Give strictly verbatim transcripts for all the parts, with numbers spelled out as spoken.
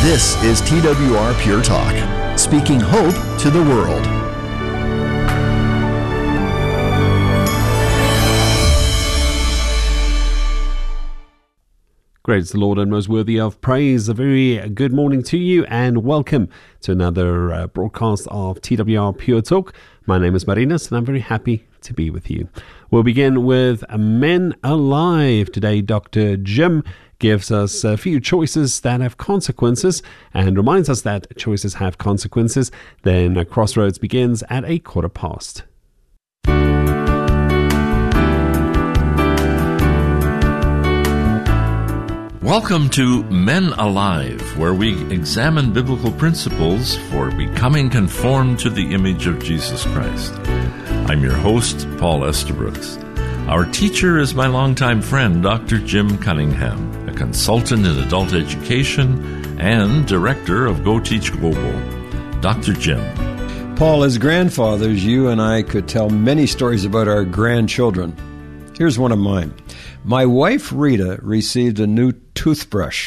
This is T W R Pure Talk, speaking hope to the world. Great is the Lord and most worthy of praise. A very good morning to you and welcome to another uh, broadcast of T W R Pure Talk. My name is Marinas and I'm very happy to be with you. We'll begin with Men Alive. Today, Doctor Jim gives us a few choices that have consequences and reminds us that choices have consequences. Then uh, Crossroads begins at a quarter past. Welcome to Men Alive, where we examine biblical principles for becoming conformed to the image of Jesus Christ. I'm your host, Paul Estabrooks. Our teacher is my longtime friend, Doctor Jim Cunningham, a consultant in adult education and director of Go Teach Global. Doctor Jim. Paul, as grandfathers, you and I could tell many stories about our grandchildren. Here's one of mine. My wife, Rita, received a new toothbrush,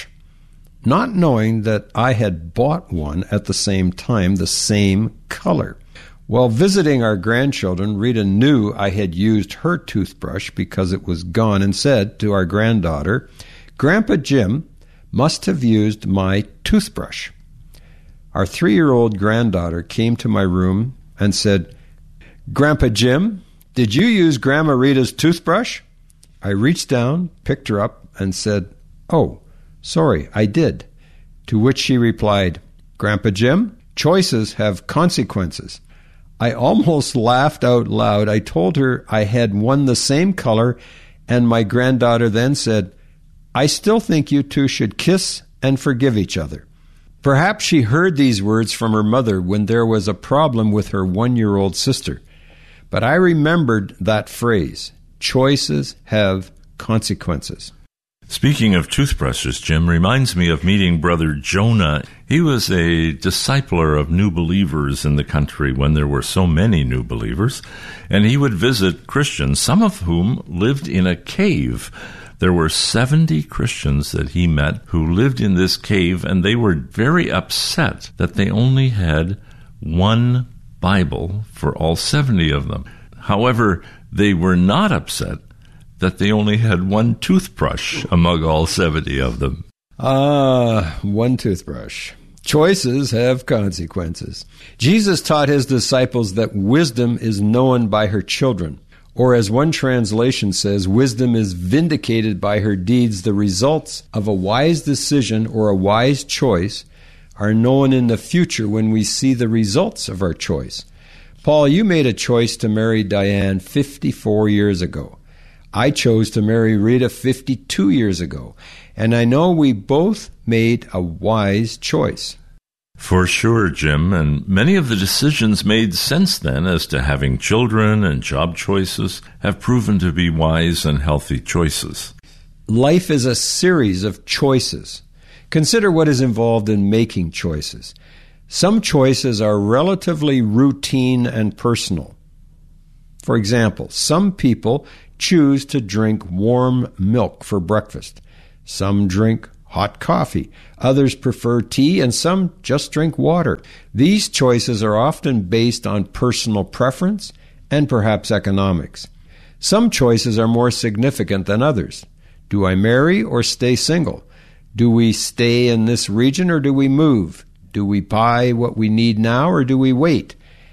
not knowing that I had bought one at the same time, the same color. While visiting our grandchildren, Rita knew I had used her toothbrush because it was gone and said to our granddaughter, "Grandpa Jim must have used my toothbrush." Our three-year-old granddaughter came to my room and said, "Grandpa Jim, did you use Grandma Rita's toothbrush?" I reached down, picked her up, and said, "Oh, sorry, I did." To which she replied, "Grandpa Jim, choices have consequences." I almost laughed out loud. I told her I had one the same color, and my granddaughter then said, "I still think you two should kiss and forgive each other." Perhaps she heard these words from her mother when there was a problem with her one-year-old sister. But I remembered that phrase, choices have consequences. Speaking of toothbrushes, Jim, reminds me of meeting Brother Jonah. He was a discipler of new believers in the country when there were so many new believers, and he would visit Christians, some of whom lived in a cave. There were seventy Christians that he met who lived in this cave, and they were very upset that they only had one Bible for all seventy of them. However, they were not upset that they only had one toothbrush among all seventy of them. Ah, one toothbrush. Choices have consequences. Jesus taught his disciples that wisdom is known by her children, or as one translation says, wisdom is vindicated by her deeds. The results of a wise decision or a wise choice are known in the future when we see the results of our choice. Paul, you made a choice to marry Diane fifty-four years ago. I chose to marry Rita fifty-two years ago, and I know we both made a wise choice. For sure, Jim, and many of the decisions made since then as to having children and job choices have proven to be wise and healthy choices. Life is a series of choices. Consider what is involved in making choices. Some choices are relatively routine and personal. For example, some people choose to drink warm milk for breakfast. Some drink hot coffee. Others prefer tea, and some just drink water. These choices are often based on personal preference and perhaps economics. Some choices are more significant than others. Do I marry or stay single? Do we stay in this region or do we move? Do we buy what we need now or do we wait?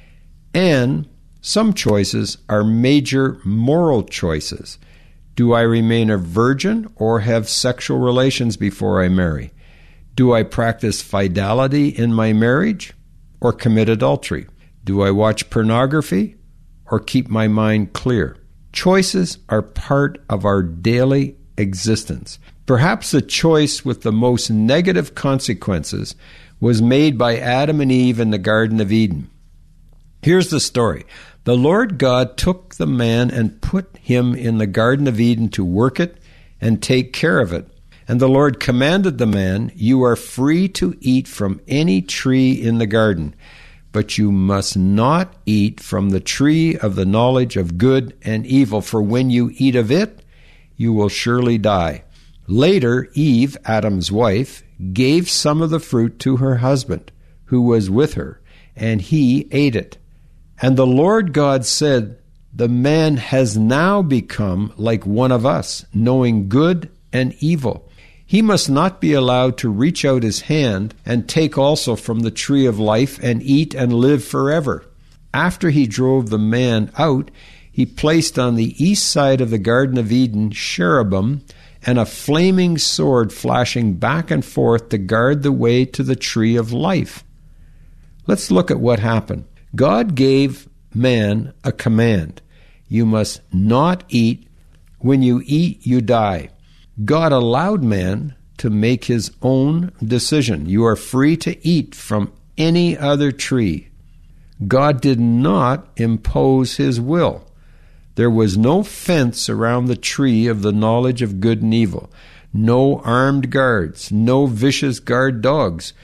And some choices are major moral choices. Do I remain a virgin or have sexual relations before I marry? Do I practice fidelity in my marriage or commit adultery? Do I watch pornography or keep my mind clear? Choices are part of our daily existence. Perhaps the choice with the most negative consequences was made by Adam and Eve in the Garden of Eden. Here's the story. The Lord God took the man and put him in the Garden of Eden to work it and take care of it. And the Lord commanded the man, "You are free to eat from any tree in the garden, but you must not eat from the tree of the knowledge of good and evil, for when you eat of it, you will surely die." Later, Eve, Adam's wife, gave some of the fruit to her husband, who was with her, and he ate it. And the Lord God said, "The man has now become like one of us, knowing good and evil. He must not be allowed to reach out his hand and take also from the tree of life and eat and live forever." After he drove the man out, he placed on the east side of the Garden of Eden cherubim and a flaming sword flashing back and forth to guard the way to the tree of life. Let's look at what happened. God gave man a command. You must not eat. When you eat, you die. God allowed man to make his own decision. You are free to eat from any other tree. God did not impose his will. There was no fence around the tree of the knowledge of good and evil, no armed guards, no vicious guard dogs.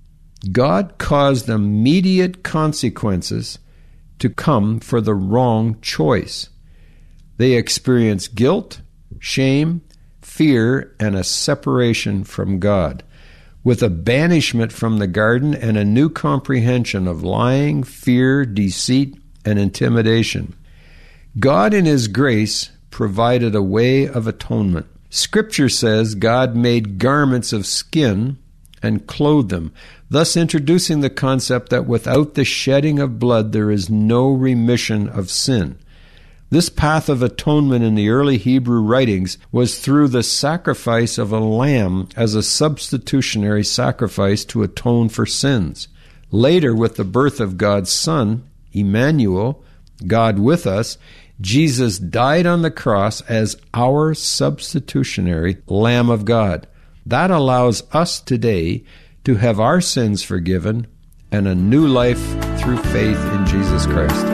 God caused immediate consequences to come for the wrong choice. They experienced guilt, shame, fear, and a separation from God, with a banishment from the garden and a new comprehension of lying, fear, deceit, and intimidation. God in his grace provided a way of atonement. Scripture says God made garments of skin and clothed them, thus introducing the concept that without the shedding of blood there is no remission of sin. This path of atonement in the early Hebrew writings was through the sacrifice of a lamb as a substitutionary sacrifice to atone for sins. Later, with the birth of God's Son, Emmanuel, God with us, Jesus died on the cross as our substitutionary Lamb of God. That allows us today to have our sins forgiven and a new life through faith in Jesus Christ.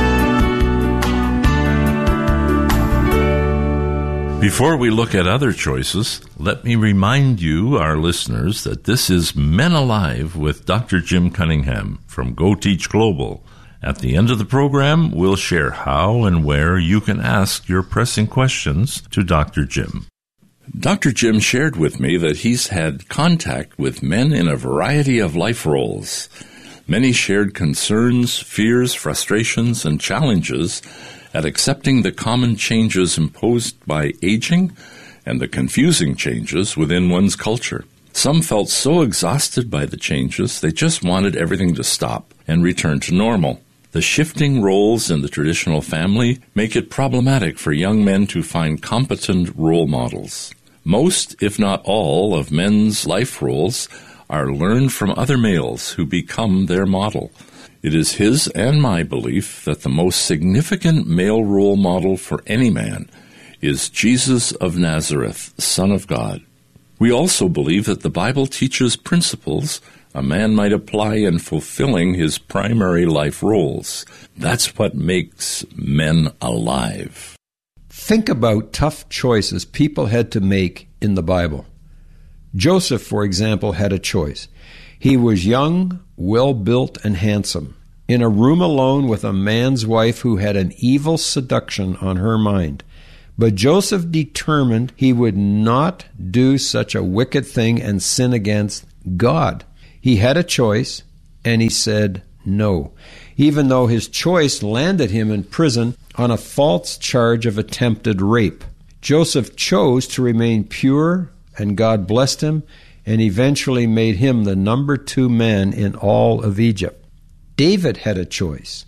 Before we look at other choices, let me remind you, our listeners, that this is Men Alive with Doctor Jim Cunningham from Go Teach Global. At the end of the program, we'll share how and where you can ask your pressing questions to Doctor Jim. Doctor Jim shared with me that he's had contact with men in a variety of life roles. Many shared concerns, fears, frustrations, and challenges at accepting the common changes imposed by aging and the confusing changes within one's culture. Some felt so exhausted by the changes, they just wanted everything to stop and return to normal. The shifting roles in the traditional family make it problematic for young men to find competent role models. Most, if not all, of men's life roles are learned from other males who become their model. It is his and my belief that the most significant male role model for any man is Jesus of Nazareth, Son of God. We also believe that the Bible teaches principles a man might apply in fulfilling his primary life roles. That's what makes men alive. Think about tough choices people had to make in the Bible. Joseph, for example, had a choice. He was young, well-built, and handsome, in a room alone with a man's wife who had an evil seduction on her mind. But Joseph determined he would not do such a wicked thing and sin against God. He had a choice, and he said no, even though his choice landed him in prison on a false charge of attempted rape. Joseph chose to remain pure, and God blessed him and eventually made him the number two man in all of Egypt. David had a choice.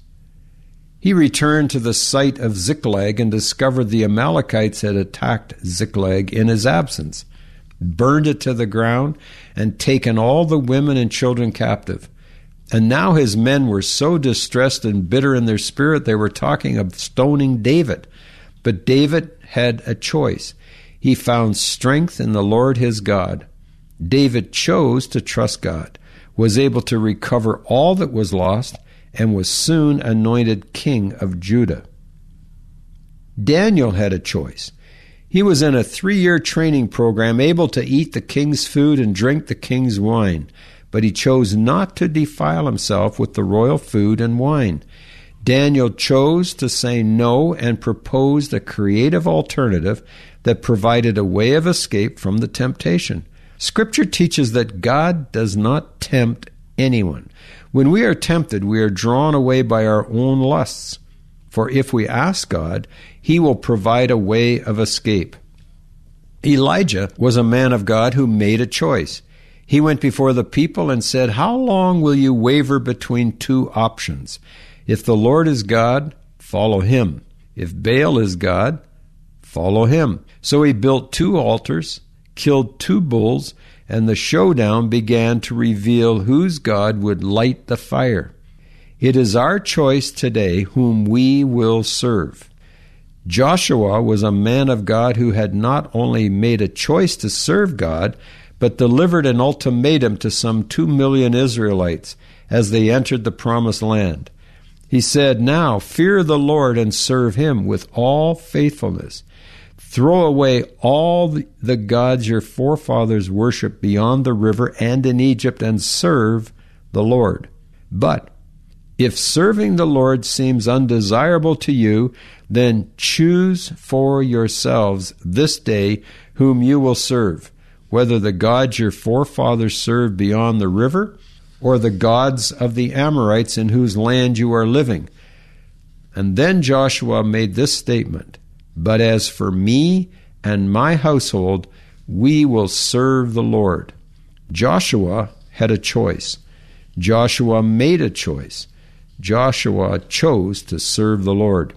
He returned to the site of Ziklag and discovered the Amalekites had attacked Ziklag in his absence, burned it to the ground, and taken all the women and children captive. And now his men were so distressed and bitter in their spirit they were talking of stoning David. But David had a choice. He found strength in the Lord his God. David chose to trust God, was able to recover all that was lost, and was soon anointed king of Judah. Daniel had a choice. He was in a three-year training program, able to eat the king's food and drink the king's wine, but he chose not to defile himself with the royal food and wine. Daniel chose to say no and proposed a creative alternative that provided a way of escape from the temptation. Scripture teaches that God does not tempt anyone. When we are tempted, we are drawn away by our own lusts. For if we ask God, He will provide a way of escape. Elijah was a man of God who made a choice. He went before the people and said, "How long will you waver between two options? If the Lord is God, follow Him. If Baal is God, follow him." So he built two altars, killed two bulls, and the showdown began to reveal whose God would light the fire. It is our choice today whom we will serve. Joshua was a man of God who had not only made a choice to serve God, but delivered an ultimatum to some two million Israelites as they entered the promised land. He said, "Now fear the Lord and serve Him with all faithfulness. Throw away all the gods your forefathers worshipped beyond the river and in Egypt and serve the Lord. But if serving the Lord seems undesirable to you, then choose for yourselves this day whom you will serve, whether the gods your forefathers served beyond the river or the gods of the Amorites in whose land you are living." And then Joshua made this statement, "But as for me and my household, we will serve the Lord." Joshua had a choice. Joshua made a choice. Joshua chose to serve the Lord.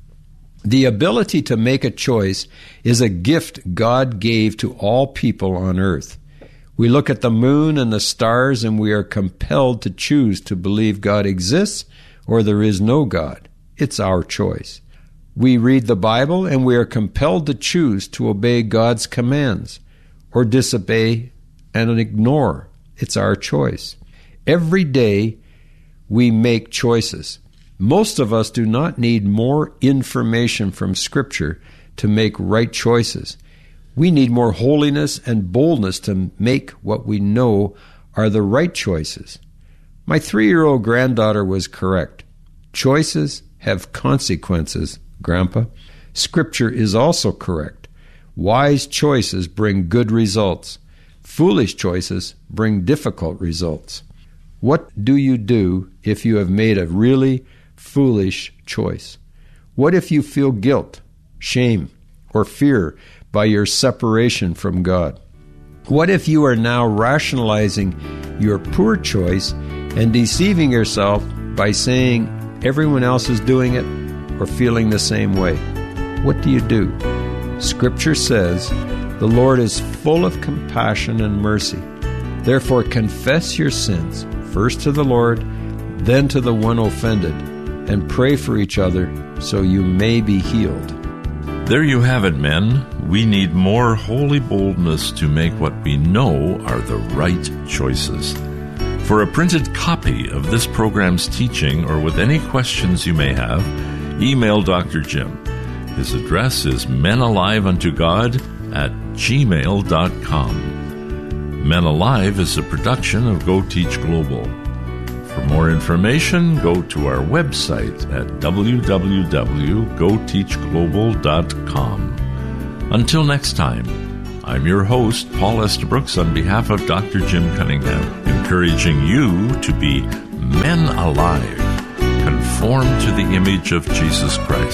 The ability to make a choice is a gift God gave to all people on earth. We look at the moon and the stars and we are compelled to choose to believe God exists or there is no God. It's our choice. We read the Bible and we are compelled to choose to obey God's commands or disobey and ignore. It's our choice. Every day we make choices. Most of us do not need more information from Scripture to make right choices. We need more holiness and boldness to make what we know are the right choices. My three-year-old granddaughter was correct. Choices have consequences, Grandpa. Scripture is also correct. Wise choices bring good results. Foolish choices bring difficult results. What do you do if you have made a really foolish choice? What if you feel guilt, shame, or fear by your separation from God? What if you are now rationalizing your poor choice and deceiving yourself by saying everyone else is doing it or feeling the same way? What do you do? Scripture says the Lord is full of compassion and mercy. Therefore confess your sins, first to the Lord, then to the one offended, and pray for each other so you may be healed. There you have it, men. We need more holy boldness to make what we know are the right choices. For a printed copy of this program's teaching or with any questions you may have, email Doctor Jim. His address is menaliveuntogod at gmail dot com. Men Alive is a production of Go Teach Global. For more information, go to our website at w w w dot go teach global dot com. Until next time, I'm your host, Paul Estabrooks, on behalf of Doctor Jim Cunningham, encouraging you to be men alive, conformed to the image of Jesus Christ.